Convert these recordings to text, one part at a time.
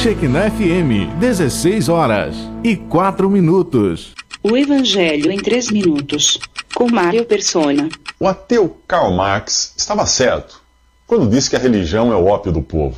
Shekinah FM, 16 horas e 4 minutos. O Evangelho em 3 minutos, com Mário Persona. O ateu Karl Marx estava certo quando disse que a religião é o ópio do povo.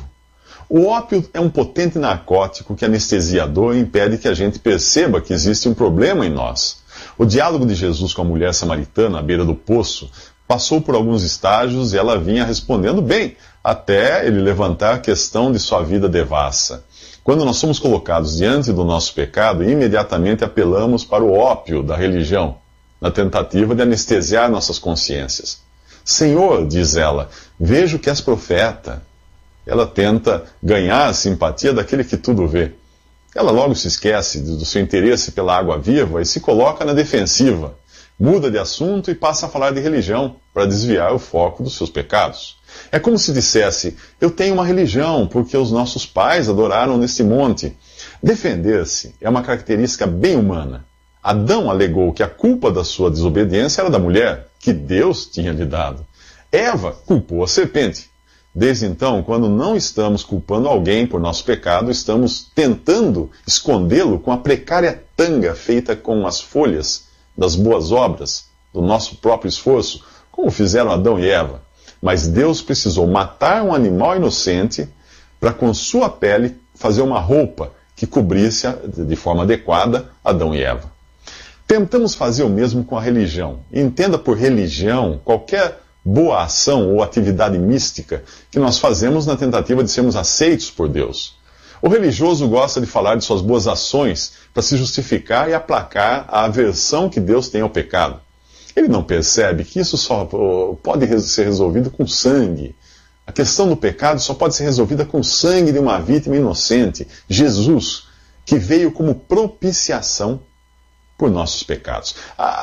O ópio é um potente narcótico que anestesia a dor e impede que a gente perceba que existe um problema em nós. O diálogo de Jesus com a mulher samaritana à beira do poço passou por alguns estágios e ela vinha respondendo bem, até ele levantar a questão de sua vida devassa. Quando nós somos colocados diante do nosso pecado, imediatamente apelamos para o ópio da religião, na tentativa de anestesiar nossas consciências. Senhor, diz ela, vejo que és profeta. Ela tenta ganhar a simpatia daquele que tudo vê. Ela logo se esquece do seu interesse pela água viva e se coloca na defensiva. Muda de assunto e passa a falar de religião, para desviar o foco dos seus pecados. É como se dissesse, eu tenho uma religião, porque os nossos pais adoraram nesse monte. Defender-se é uma característica bem humana. Adão alegou que a culpa da sua desobediência era da mulher, que Deus tinha lhe dado. Eva culpou a serpente. Desde então, quando não estamos culpando alguém por nosso pecado, estamos tentando escondê-lo com a precária tanga feita com as folhas das boas obras, do nosso próprio esforço, como fizeram Adão e Eva. Mas Deus precisou matar um animal inocente para, com sua pele, fazer uma roupa que cobrisse de forma adequada Adão e Eva. Tentamos fazer o mesmo com a religião. Entenda por religião qualquer boa ação ou atividade mística que nós fazemos na tentativa de sermos aceitos por Deus. O religioso gosta de falar de suas boas ações para se justificar e aplacar a aversão que Deus tem ao pecado. Ele não percebe que isso só pode ser resolvido com sangue. A questão do pecado só pode ser resolvida com o sangue de uma vítima inocente, Jesus, que veio como propiciação por nossos pecados.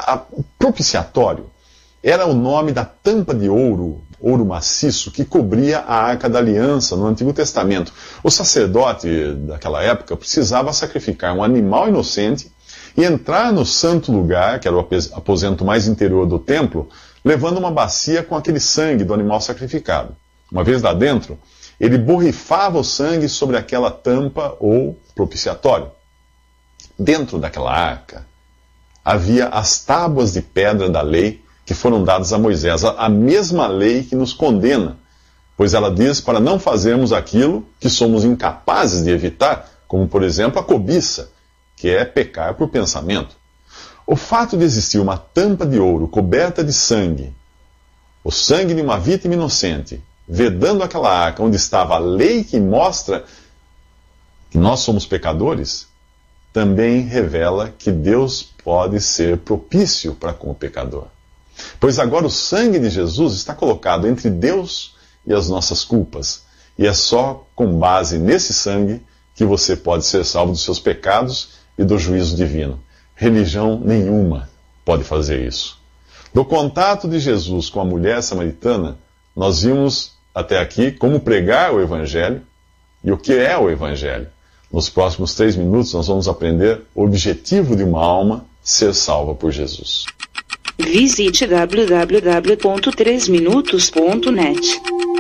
O propiciatório era o nome da tampa de ouro maciço, que cobria a Arca da Aliança no Antigo Testamento. O sacerdote daquela época precisava sacrificar um animal inocente e entrar no santo lugar, que era o aposento mais interior do templo, levando uma bacia com aquele sangue do animal sacrificado. Uma vez lá dentro, ele borrifava o sangue sobre aquela tampa ou propiciatório. Dentro daquela arca havia as tábuas de pedra da lei que foram dadas a Moisés, a mesma lei que nos condena, pois ela diz para não fazermos aquilo que somos incapazes de evitar, como por exemplo a cobiça, que é pecar por pensamento. O fato de existir uma tampa de ouro coberta de sangue, o sangue de uma vítima inocente, vedando aquela arca onde estava a lei que mostra que nós somos pecadores, também revela que Deus pode ser propício para com o pecador. Pois agora o sangue de Jesus está colocado entre Deus e as nossas culpas, e é só com base nesse sangue que você pode ser salvo dos seus pecados e do juízo divino. Religião nenhuma pode fazer isso. Do contato de Jesus com a mulher samaritana, nós vimos até aqui como pregar o Evangelho e o que é o Evangelho. Nos próximos 3 minutos nós vamos aprender o objetivo de uma alma ser salva por Jesus. Visite www.3minutos.net.